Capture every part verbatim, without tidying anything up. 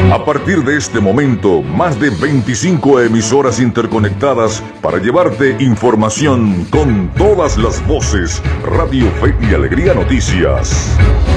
A partir de este momento, más de veinticinco emisoras interconectadas para llevarte información con todas las voces. Radio Fe y Alegría Noticias.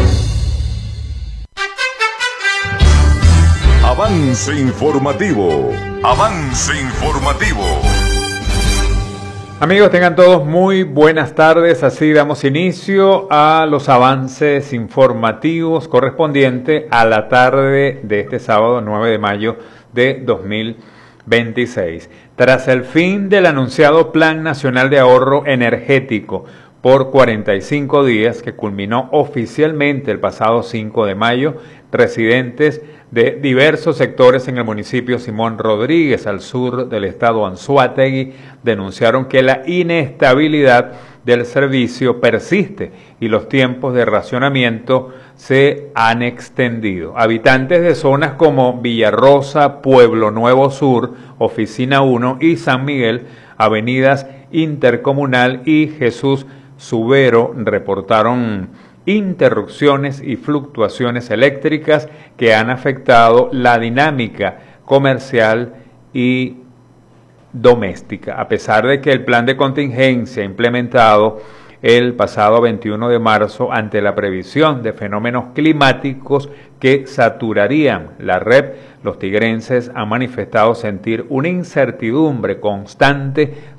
Avance informativo. Avance informativo. Amigos, tengan todos muy buenas tardes. Así damos inicio a los avances informativos correspondientes a la tarde de este sábado nueve de mayo de dos mil veintiséis. Tras el fin del anunciado Plan Nacional de Ahorro Energético por cuarenta y cinco días, que culminó oficialmente el pasado cinco de mayo, residentes de diversos sectores en el municipio Simón Rodríguez, al sur del estado Anzoátegui, denunciaron que la inestabilidad del servicio persiste y los tiempos de racionamiento se han extendido. Habitantes de zonas como Villarrosa, Pueblo Nuevo Sur, Oficina uno y San Miguel, Avenidas Intercomunal y Jesús Subero, reportaron interrupciones y fluctuaciones eléctricas que han afectado la dinámica comercial y doméstica. A pesar de que el plan de contingencia implementado el pasado veintiuno de marzo ante la previsión de fenómenos climáticos que saturarían la red, los tigrenses han manifestado sentir una incertidumbre constante